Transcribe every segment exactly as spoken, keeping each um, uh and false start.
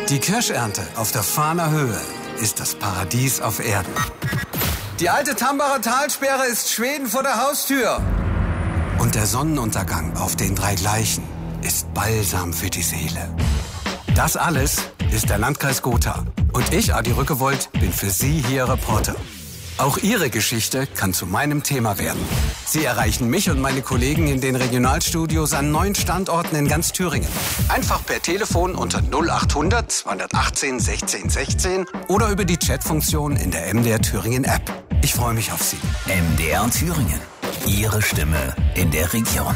Die Kirschernte auf der Fahner Höhe ist das Paradies auf Erden. Die alte Tambacher Talsperre ist Schweden vor der Haustür. Und der Sonnenuntergang auf den drei Gleichen ist Balsam für die Seele. Das alles ist der Landkreis Gotha. Und ich, Adi Rückewold, bin für Sie hier Reporter. Auch Ihre Geschichte kann zu meinem Thema werden. Sie erreichen mich und meine Kollegen in den Regionalstudios an neun Standorten in ganz Thüringen. Einfach per Telefon unter null acht hundert zweihundertachtzehn sechzehn sechzehn oder über die Chatfunktion in der M D R Thüringen App. Ich freue mich auf Sie. M D R Thüringen. Ihre Stimme in der Region.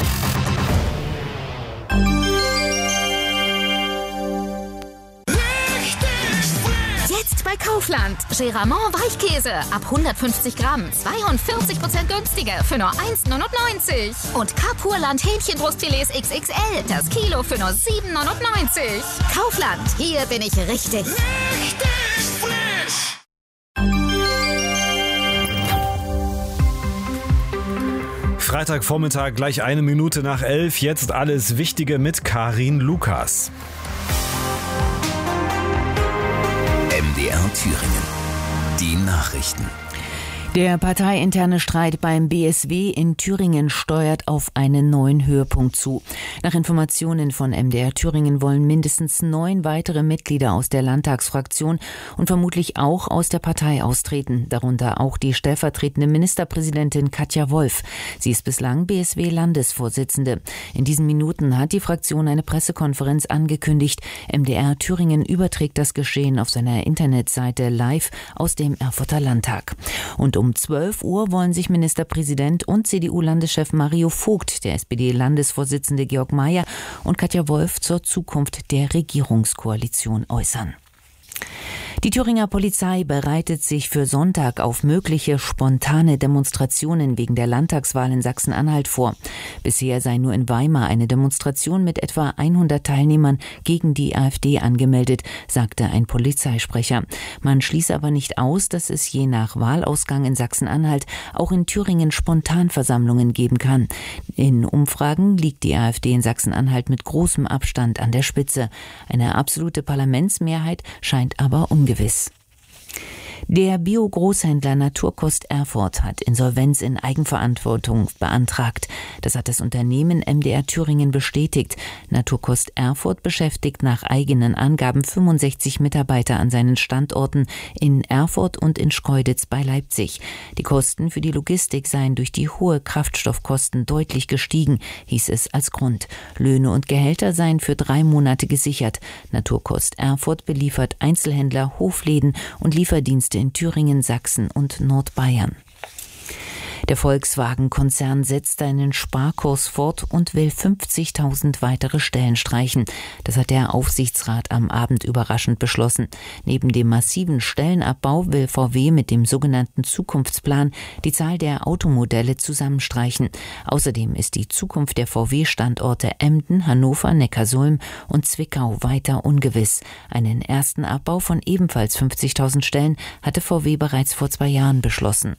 Jetzt bei Kaufland. Geramont Weichkäse ab hundertfünfzig Gramm. zweiundvierzig Prozent günstiger für nur eins neunundneunzig. Und Kapurland Hähnchenbrustfilets X X L. Das Kilo für nur sieben neunundneunzig. Kaufland. Hier bin ich richtig. Richtig frisch. Freitagvormittag, gleich eine Minute nach elf. Jetzt alles Wichtige mit Karin Lukas. M D R Thüringen. Die Nachrichten. Der parteiinterne Streit beim B S W in Thüringen steuert auf einen neuen Höhepunkt zu. Nach Informationen von M D R Thüringen wollen mindestens neun weitere Mitglieder aus der Landtagsfraktion und vermutlich auch aus der Partei austreten, darunter auch die stellvertretende Ministerpräsidentin Katja Wolf. Sie ist bislang B S W-Landesvorsitzende. In diesen Minuten hat die Fraktion eine Pressekonferenz angekündigt. M D R Thüringen überträgt das Geschehen auf seiner Internetseite live aus dem Erfurter Landtag. Und um Um zwölf Uhr wollen sich Ministerpräsident und C D U-Landeschef Mario Vogt, der S P D-Landesvorsitzende Georg Mayer und Katja Wolf zur Zukunft der Regierungskoalition äußern. Die Thüringer Polizei bereitet sich für Sonntag auf mögliche spontane Demonstrationen wegen der Landtagswahl in Sachsen-Anhalt vor. Bisher sei nur in Weimar eine Demonstration mit etwa hundert Teilnehmern gegen die AfD angemeldet, sagte ein Polizeisprecher. Man schließe aber nicht aus, dass es je nach Wahlausgang in Sachsen-Anhalt auch in Thüringen Spontanversammlungen geben kann. In Umfragen liegt die AfD in Sachsen-Anhalt mit großem Abstand an der Spitze. Eine absolute Parlamentsmehrheit scheint aber ungewiss. Der Bio-Großhändler Naturkost Erfurt hat Insolvenz in Eigenverantwortung beantragt. Das hat das Unternehmen M D R Thüringen bestätigt. Naturkost Erfurt beschäftigt nach eigenen Angaben fünfundsechzig Mitarbeiter an seinen Standorten in Erfurt und in Schkeuditz bei Leipzig. Die Kosten für die Logistik seien durch die hohe Kraftstoffkosten deutlich gestiegen, hieß es als Grund. Löhne und Gehälter seien für drei Monate gesichert. Naturkost Erfurt beliefert Einzelhändler, Hofläden und Lieferdienste in Thüringen, Sachsen und Nordbayern. Der Volkswagen-Konzern setzt seinen Sparkurs fort und will fünfzigtausend weitere Stellen streichen. Das hat der Aufsichtsrat am Abend überraschend beschlossen. Neben dem massiven Stellenabbau will V W mit dem sogenannten Zukunftsplan die Zahl der Automodelle zusammenstreichen. Außerdem ist die Zukunft der V W-Standorte Emden, Hannover, Neckarsulm und Zwickau weiter ungewiss. Einen ersten Abbau von ebenfalls fünfzigtausend Stellen hatte V W bereits vor zwei Jahren beschlossen.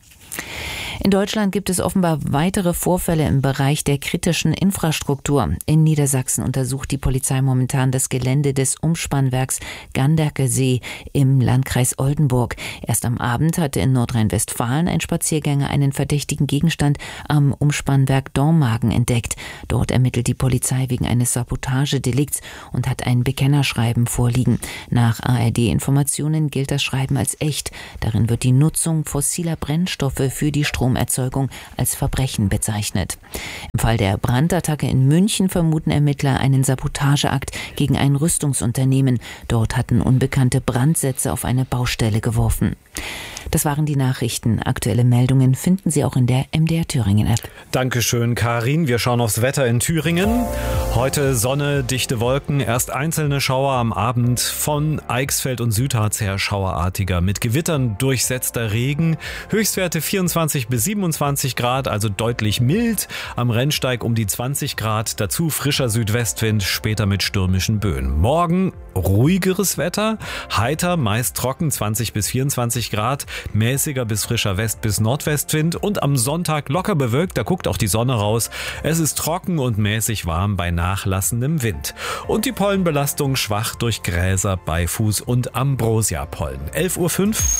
In Deutschland gibt es offenbar weitere Vorfälle im Bereich der kritischen Infrastruktur. In Niedersachsen untersucht die Polizei momentan das Gelände des Umspannwerks Ganderker See im Landkreis Oldenburg. Erst am Abend hatte in Nordrhein-Westfalen ein Spaziergänger einen verdächtigen Gegenstand am Umspannwerk Dormagen entdeckt. Dort ermittelt die Polizei wegen eines Sabotagedelikts und hat ein Bekennerschreiben vorliegen. Nach A R D-Informationen gilt das Schreiben als echt. Darin wird die Nutzung fossiler Brennstoffe für die Stromerzeugung als Verbrechen bezeichnet. Im Fall der Brandattacke in München vermuten Ermittler einen Sabotageakt gegen ein Rüstungsunternehmen. Dort hatten Unbekannte Brandsätze auf eine Baustelle geworfen. Das waren die Nachrichten. Aktuelle Meldungen finden Sie auch in der M D R Thüringen App. Dankeschön, Karin. Wir schauen aufs Wetter in Thüringen. Heute Sonne, dichte Wolken, erst einzelne Schauer am Abend, von Eichsfeld und Südharz her schauerartiger. Mit Gewittern durchsetzter Regen, Höchstwerte vierundzwanzig bis siebenundzwanzig Grad, also deutlich mild. Am Rennsteig um die zwanzig Grad, dazu frischer Südwestwind, später mit stürmischen Böen. Morgen ruhigeres Wetter, heiter, meist trocken, zwanzig bis vierundzwanzig Grad, mäßiger bis frischer West- bis Nordwestwind und am Sonntag locker bewölkt, da guckt auch die Sonne raus. Es ist trocken und mäßig warm bei nachlassendem Wind. Und die Pollenbelastung schwach durch Gräser, Beifuß und Ambrosia-Pollen. elf Uhr fünf.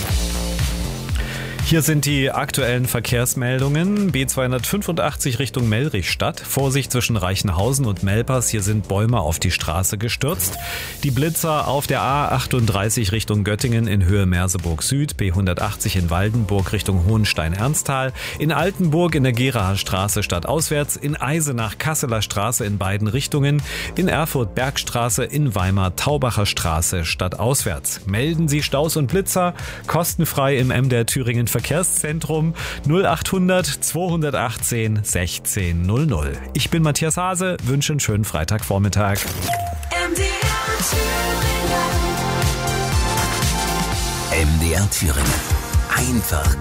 Hier sind die aktuellen Verkehrsmeldungen. B zweihundertfünfundachtzig Richtung Mellrichstadt. Vorsicht zwischen Reichenhausen und Melpers. Hier sind Bäume auf die Straße gestürzt. Die Blitzer auf der A achtunddreißig Richtung Göttingen in Höhe Merseburg Süd. B hundertachtzig in Waldenburg Richtung Hohenstein-Ernsthal. In Altenburg in der Geraer Straße stadtauswärts. In Eisenach Kasseler Straße in beiden Richtungen. In Erfurt Bergstraße. In Weimar Taubacher Straße stadtauswärts. Melden Sie Staus und Blitzer kostenfrei im M D R Thüringen Verkehrszentrum null achthundert zweihundertachtzehn sechzehn null null. Ich bin Matthias Hase, wünsche einen schönen Freitagvormittag. M D R Thüringen. M D R Thüringen. Einfach